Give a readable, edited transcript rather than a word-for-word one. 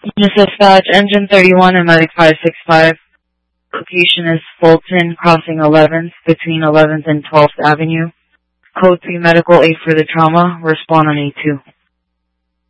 Dispatch, Engine 31 and Medic 565. Location is Fulton, crossing 11th, between 11th and 12th Avenue. Code 3 Medical 8 for the trauma. Respond on A2.